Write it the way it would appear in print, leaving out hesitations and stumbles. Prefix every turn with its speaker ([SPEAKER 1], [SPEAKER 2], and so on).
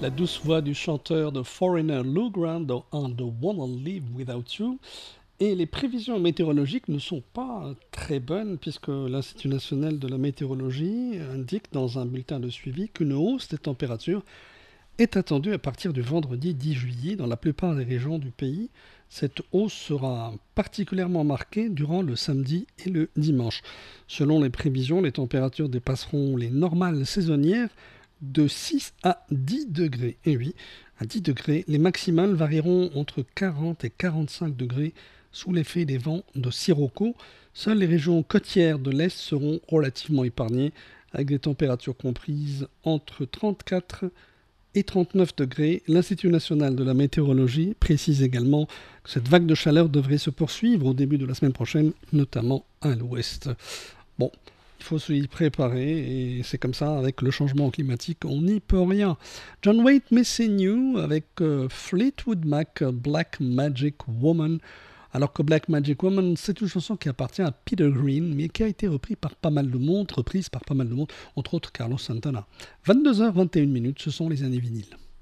[SPEAKER 1] La douce voix du chanteur de Foreigner Lou Grant dans I Don't Wanna Live Without You. Et les prévisions météorologiques ne sont pas très bonnes puisque l'Institut national de la météorologie indique dans un bulletin de suivi qu'une hausse des températures est attendue à partir du vendredi 10 juillet dans la plupart des régions du pays. Cette hausse sera particulièrement marquée durant le samedi et le dimanche. Selon les prévisions, les températures dépasseront les normales saisonnières de 6 à 10 degrés. Et oui, à 10 degrés, les maximales varieront entre 40 et 45 degrés sous l'effet des vents de sirocco. Seules les régions côtières de l'Est seront relativement épargnées, avec des températures comprises entre 34 et 39 degrés. L'Institut national de la météorologie précise également que cette vague de chaleur devrait se poursuivre au début de la semaine prochaine, notamment à l'ouest. Bon, il faut s'y préparer et c'est comme ça avec le changement climatique, on n'y peut rien. John Waite Missing You avec Fleetwood Mac, Black Magic Woman. Alors que Black Magic Woman, c'est une chanson qui appartient à Peter Green, mais qui a été reprise par pas mal de monde, entre autres Carlos Santana. 22h21, ce sont les années vinyles.